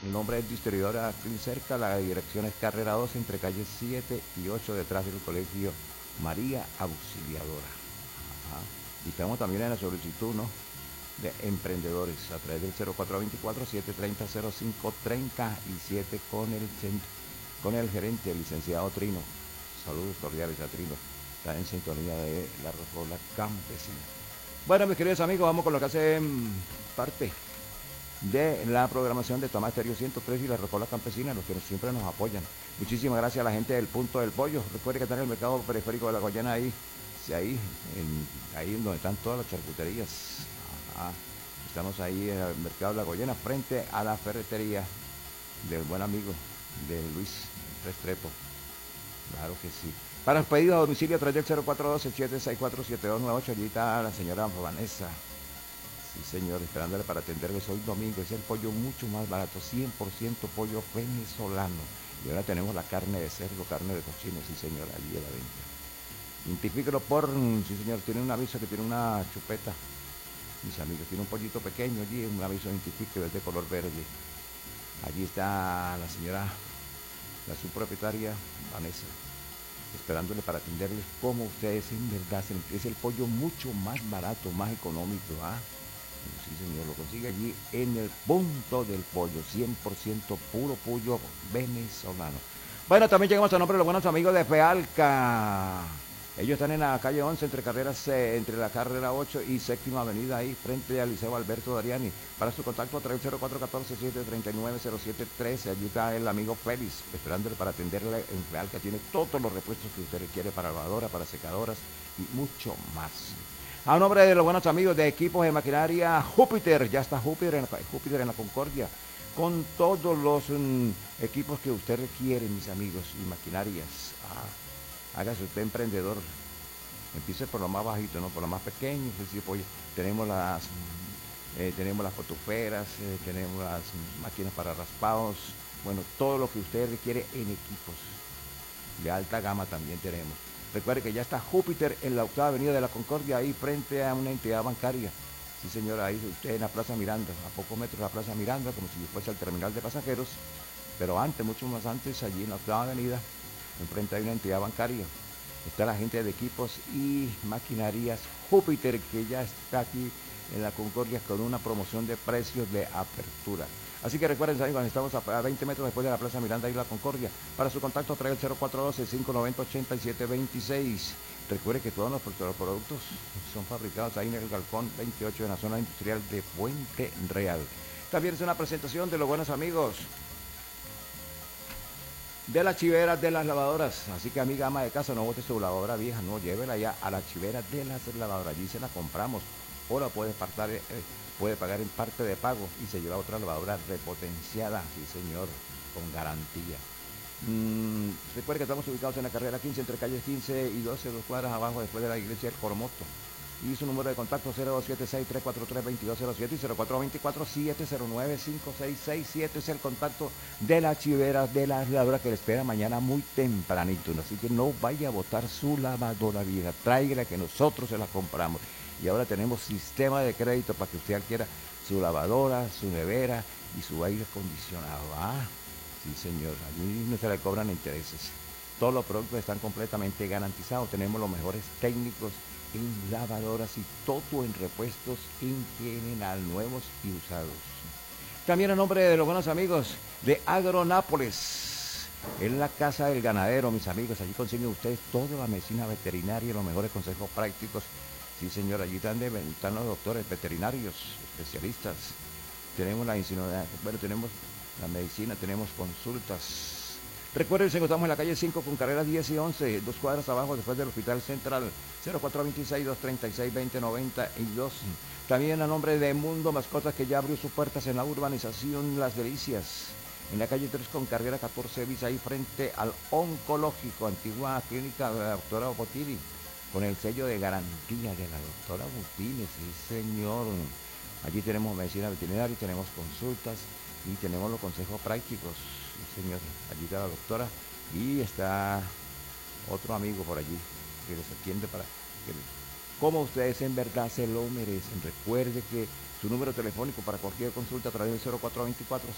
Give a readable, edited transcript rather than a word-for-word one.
El nombre es distribuidora Clean Cerca, la dirección es carrera 2 entre calles 7 y 8 detrás del colegio María Auxiliadora. Ajá. Y estamos también en la solicitud, ¿no?, de emprendedores a través del 0424-730-0537 con el gerente, el licenciado Trino. Saludos cordiales a Trino. Está en sintonía de la Rocola Campesina. Bueno, mis queridos amigos, vamos con lo que hace parte de la programación de Tomás Estéreo 103 y la Rocola Campesina, los que siempre nos apoyan. Muchísimas gracias a la gente del Punto del Pollo. Recuerde que está en el mercado periférico de La Guayana, ahí donde están todas las charcuterías. Ajá. Estamos ahí en el mercado de La Guayana, frente a la ferretería del buen amigo de Luis Restrepo. Claro que sí. Para el pedido a domicilio a través del 0412-764-7298, allí está la señora Vanessa. Sí, señor, esperándole para atenderles hoy domingo. Es el pollo mucho más barato, 100% pollo venezolano. Y ahora tenemos la carne de cerdo, carne de cochino, sí, señor, allí a la venta. Identifíquelo por, sí, señor, tiene un aviso que tiene una chupeta. Mis amigos, tiene un pollito pequeño allí, un aviso identifíquelo, es de color verde. Allí está la señora, la subpropietaria Vanessa, esperándole para atenderles como ustedes en verdad. Es el pollo mucho más barato, más económico, ¿ah? Sí, señor, lo consigue allí en el Punto del Pollo, 100% puro pollo venezolano. Bueno, también llegamos a nombre de los buenos amigos de Fealca. Ellos están en la calle 11, entre la carrera 8 y séptima avenida, ahí frente al Liceo Alberto Dariani. Para su contacto a través del 0414-739-0713. Allí está el amigo Félix, esperándole para atenderle en Fealca. Tiene todos los repuestos que usted requiere para lavadoras, para secadoras y mucho más. A nombre de los buenos amigos de Equipos de Maquinaria Júpiter, ya está Júpiter en la Concordia, con todos los equipos que usted requiere, mis amigos, y maquinarias. Hágase usted emprendedor. Empiece por lo más bajito, no por lo más pequeño. Es decir, pues, tenemos las fotoferas, tenemos las máquinas para raspados. Bueno, todo lo que usted requiere en equipos de alta gama también tenemos. Recuerde que ya está Júpiter en la octava avenida de la Concordia, ahí frente a una entidad bancaria. Sí, señora, ahí usted en la Plaza Miranda, a pocos metros de la Plaza Miranda, como si fuese el terminal de pasajeros, pero antes, mucho más antes, allí en la octava avenida, enfrente hay una entidad bancaria. Está la gente de Equipos y Maquinarias Júpiter, que ya está aquí en la Concordia con una promoción de precios de apertura. Así que recuerden, amigos, estamos a 20 metros después de la Plaza Miranda y la Concordia. Para su contacto, trae el 0412-590-8726. Recuerde que todos nuestros productos son fabricados ahí en el Galpón 28 en la zona industrial de Puente Real. También es una presentación de los buenos amigos de las chiveras de las lavadoras. Así que, amiga ama de casa, no bote su lavadora vieja, no, llévela ya a las chiveras de las lavadoras. Allí se la compramos o la puede pagar en parte de pago y se lleva otra lavadora repotenciada, sí, señor, con garantía. Recuerde que estamos ubicados en la carrera 15 entre calles 15 y 12, 2 cuadras abajo después de la iglesia del Coromoto. Y su número de contacto 0276-343-2207 y 0424-709-5667 es el contacto de las chiveras de las lavadoras que le espera mañana muy tempranito. Así que no vaya a botar su lavadora vieja, tráigala que nosotros se la compramos. Y ahora tenemos sistema de crédito para que usted adquiera su lavadora, su nevera y su aire acondicionado. Sí, señor, allí no se le cobran intereses. Todos los productos están completamente garantizados. Tenemos los mejores técnicos en lavadoras y todo en repuestos en general, nuevos y usados. También a nombre de los buenos amigos de Agronápolis, en la Casa del Ganadero, mis amigos, allí consiguen ustedes toda la medicina veterinaria y los mejores consejos prácticos. Sí, señor, allí están los doctores veterinarios, especialistas. Tenemos tenemos la medicina, tenemos consultas. Recuerden, que estamos en la calle 5 con carreras 10 y 11, 2 cuadras abajo después del Hospital Central, 0426-236-2092. También a nombre de Mundo Mascotas, que ya abrió sus puertas en la urbanización Las Delicias, en la calle 3 con carrera 14 bis, ahí frente al oncológico, antigua clínica de la doctora Botini, con el sello de garantía de la doctora Botini, sí, señor. Allí tenemos medicina veterinaria, tenemos consultas y tenemos los consejos prácticos. Sí, señor, allí está la doctora y está otro amigo por allí que les atiende para que, como ustedes en verdad se lo merecen. Recuerde que su número telefónico para cualquier consulta a través del 0424